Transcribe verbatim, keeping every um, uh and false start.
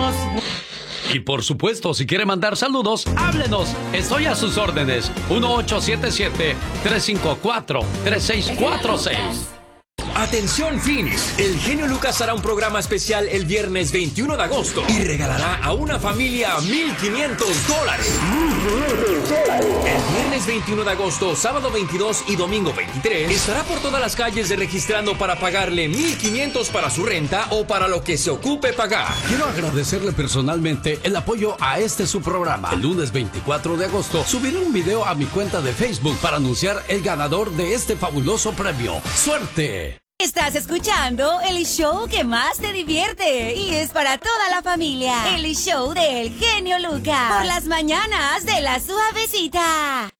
más. Y por supuesto, si quiere mandar saludos, háblenos. Estoy a sus órdenes. uno ocho siete siete, tres cinco cuatro, tres seis cuatro seis. Atención Phoenix, el genio Lucas hará un programa especial el viernes veintiuno de agosto y regalará a una familia mil quinientos dólares. El viernes veintiuno de agosto, sábado veintidós y domingo veintitrés estará por todas las calles de registrando para pagarle mil quinientos para su renta o para lo que se ocupe pagar. Quiero agradecerle personalmente el apoyo a este su programa. El lunes veinticuatro de agosto subiré un video a mi cuenta de Facebook para anunciar el ganador de este fabuloso premio. ¡Suerte! Estás escuchando el show que más te divierte y es para toda la familia. El show del genio Lucas. Por las mañanas de La Suavecita.